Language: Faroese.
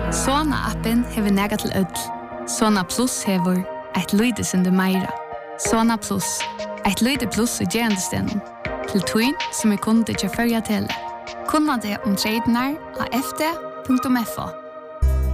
Sona-appen hever nega til ødel. Sona Plus hever et lyde som du meira. Sona Plus, et lyde plus i gerandestenen. Til tøyn som kunde til førja tele. Kunna det om tradenar av fd.fo.